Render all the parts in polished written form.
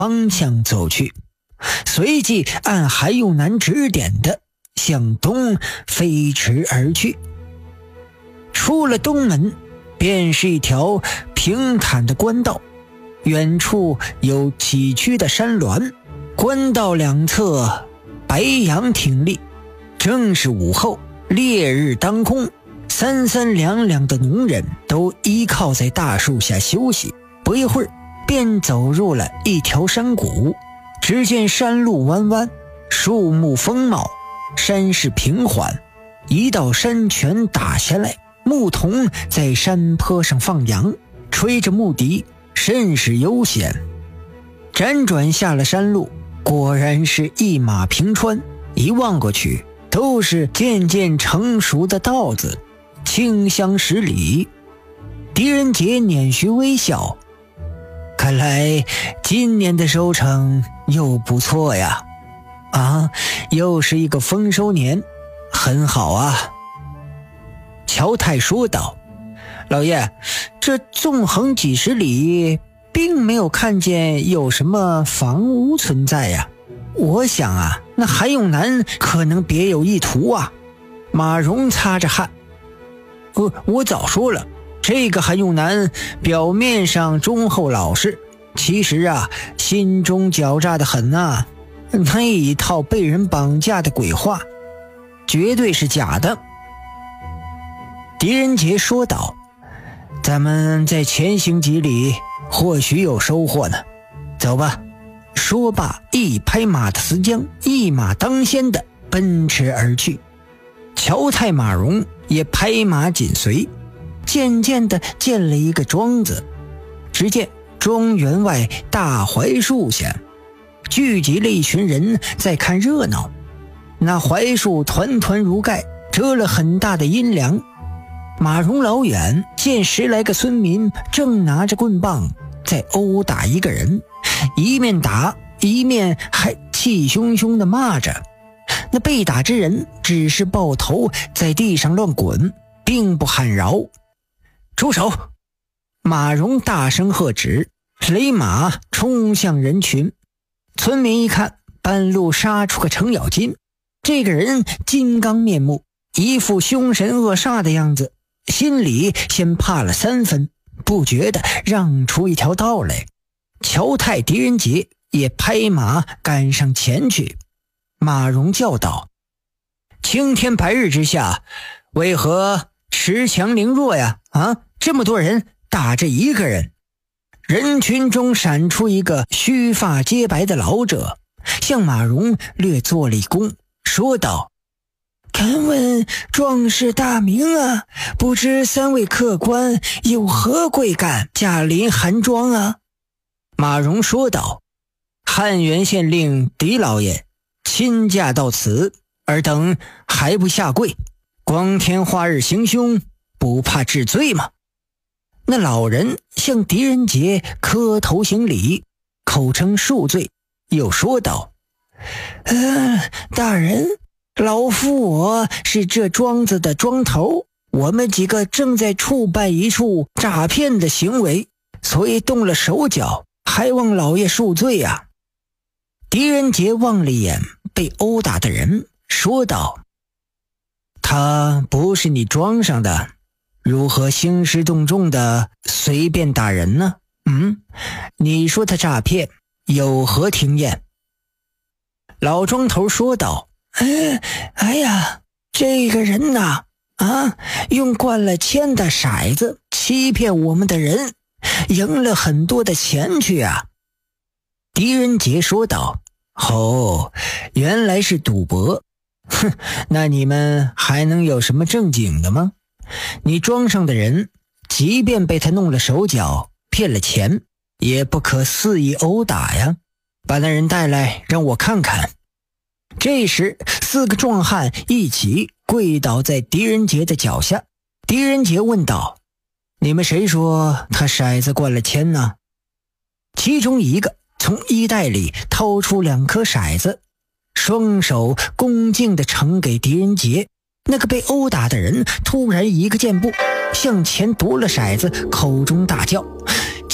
方向走去，随即按韩永南指点的向东飞驰而去。出了东门，便是一条平坦的官道，远处有崎岖的山峦，官道两侧白杨挺立。正是午后，烈日当空，三三两两的农人都依靠在大树下休息。不一会儿，便走入了一条山谷。只见山路弯弯，树木丰茂，山势平缓，一道山泉打下来，牧童在山坡上放羊，吹着牧笛，甚是悠闲。辗转下了山路，果然是一马平川，一望过去都是渐渐成熟的稻子，清香十里。狄仁杰捻须微笑，看来今年的收成又不错呀。又是一个丰收年，很好啊。乔太说道，老爷，这纵横几十里并没有看见有什么房屋存在呀。我想啊，那韩永南可能别有意图啊。马荣擦着汗，我早说了，这个韩永南表面上忠厚老实，其实啊心中狡诈得很啊。那一套被人绑架的鬼话绝对是假的。狄仁杰说道，咱们再前行几里，或许有收获呢。走吧。说罢，一拍马的丝缰，一马当先的奔驰而去。乔太马荣也拍马紧随，渐渐地见了一个庄子。只见庄园外大槐树下聚集了一群人在看热闹，那槐树团团如盖，遮了很大的阴凉。马荣老远见10来个村民正拿着棍棒在殴打一个人，一面打一面还气汹汹地骂着。那被打之人只是抱头在地上乱滚，并不喊饶。住手！马荣大声喝止，勒马冲向人群。村民一看，半路杀出个程咬金，这个人金刚面目，一副凶神恶煞的样子，心里先怕了3分，不觉得让出一条道来。乔太、狄仁杰也拍马赶上前去。马荣叫道，青天白日之下，为何恃强凌弱呀？这么多人打着一个人。人群中闪出一个须发皆白的老者，向马荣略作了一躬，说道，敢问壮士大名啊，不知3位客官有何贵干，驾临韩庄啊？马荣说道，汉源县令狄老爷亲驾到此，尔等还不下跪，光天化日行凶，不怕治罪吗？那老人向狄仁杰磕头行礼，口称恕罪，又说道，大人，老夫我是这庄子的庄头，我们几个正在触办一处诈骗的行为，所以动了手脚，还望老爷恕罪啊。狄仁杰望了一眼被殴打的人，说道，他不是你庄上的，如何兴师动众的随便打人呢？你说他诈骗，有何庭验？老庄头说道，哎呀，这个人呐，用灌了铅的骰子欺骗我们的人，赢了很多的钱去啊。狄仁杰说道，原来是赌博。那你们还能有什么正经的吗？你庄上的人即便被他弄了手脚，骗了钱，也不可肆意殴打呀。把那人带来让我看看。这时4个壮汉一起跪倒在狄仁杰的脚下。狄仁杰问道，你们谁说他骰子灌了铅呢？其中一个从衣袋里掏出2颗骰子，双手恭敬地呈给狄仁杰。那个被殴打的人突然一个箭步向前夺了骰子，口中大叫，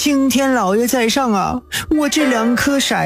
青天老爷在上啊，我这2颗骰